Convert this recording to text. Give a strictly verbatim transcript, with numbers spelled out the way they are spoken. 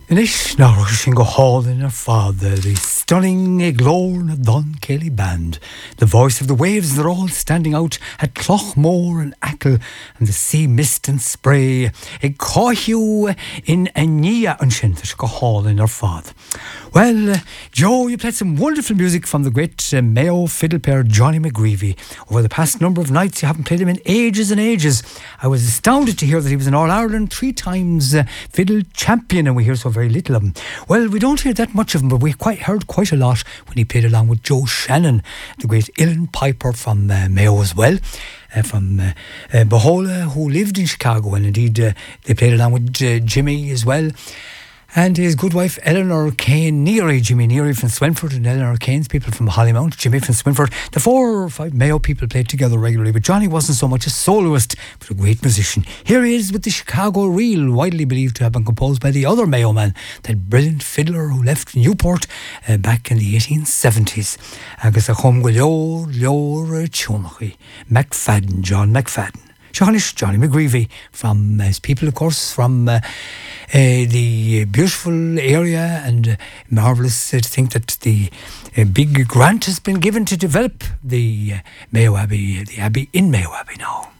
Inis ná sin go hálainn ar fada the stunning Glórna Dun Kelly band. The voice of the waves, they're all standing out at Clochmore and Achill and the sea mist and spray. Ag cáithú in Ania an sin go hálainn ar fada. Well, uh, Joe, you played some wonderful music from the great uh, Mayo fiddle player Johnny McGreevy. Over the past number of nights, you haven't played him in ages and ages. I was astounded to hear that he was an All-Ireland three times uh, fiddle champion, and we hear so very little of him. Well, we don't hear that much of him, but we quite heard quite a lot when he played along with Joe Shannon, the great uilleann piper from uh, Mayo as well. Uh, from uh, uh, Bohola, who lived in Chicago, and indeed uh, they played along with uh, Jimmy as well. And his good wife Eleanor Kane Neary, Jimmy Neary from Swinford, and Eleanor Kane's people from Hollymount, Jimmy from Swinford. The four or five Mayo people played together regularly, but Johnny wasn't so much a soloist, but a great musician. Here he is with the Chicago Reel, widely believed to have been composed by the other Mayo man, that brilliant fiddler who left Newport uh, back in the eighteen seventies. Agus a chum go leor, leor tionachi. McFadden, John McFadden. Johnny, Johnny McGreevy from uh, his people, of course, from uh, uh, the beautiful area, and uh, marvellous uh, to think that the uh, big grant has been given to develop the uh, Mayo Abbey, the Abbey in Mayo Abbey now.